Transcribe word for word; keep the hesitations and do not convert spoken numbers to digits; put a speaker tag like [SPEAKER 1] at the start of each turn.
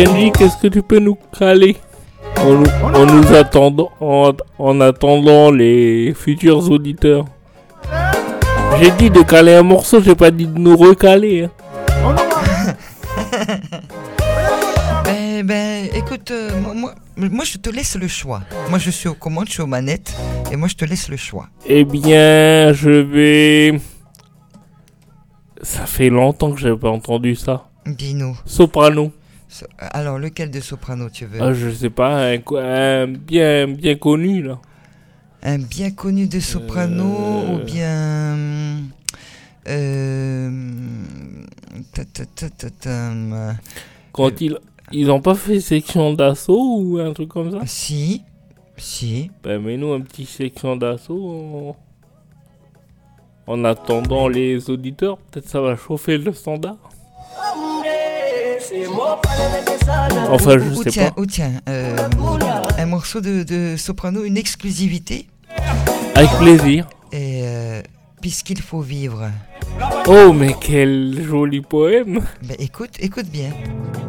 [SPEAKER 1] Kenji, qu'est-ce que tu peux nous caler en, nous- en nous attendant, en, en attendant les futurs auditeurs. J'ai dit de caler un morceau, j'ai pas dit de nous recaler. Hein.
[SPEAKER 2] Eh ben, écoute, euh, moi, moi, moi, je te laisse le choix. Moi, je suis aux commandes, je suis aux manettes, et moi, je te laisse le choix.
[SPEAKER 1] Eh bien, je vais... Ça fait longtemps que j'ai pas entendu ça.
[SPEAKER 2] Dis-nous.
[SPEAKER 1] Soprano.
[SPEAKER 2] So- Alors, lequel de soprano tu veux?
[SPEAKER 1] Ah, je sais pas, un, co- un bien, bien connu là.
[SPEAKER 2] Un bien connu de soprano
[SPEAKER 1] Euh.
[SPEAKER 2] ou bien... Euh... ta, ta, ta, ta, ta, euh,
[SPEAKER 1] Quand ils, ils ont pas fait section d'assaut ou un truc comme ça.
[SPEAKER 2] Si, si.
[SPEAKER 1] Ben, mets-nous un petit section d'assaut en... en attendant les auditeurs. Peut-être ça va chauffer le standard. Enfin, je
[SPEAKER 2] Ou
[SPEAKER 1] sais
[SPEAKER 2] tiens,
[SPEAKER 1] pas.
[SPEAKER 2] ou tiens, euh, un morceau de, de soprano, une exclusivité.
[SPEAKER 1] Avec plaisir.
[SPEAKER 2] Et euh, puisqu'il faut vivre.
[SPEAKER 1] Oh, mais quel joli poème.
[SPEAKER 2] Ben écoute, écoute bien.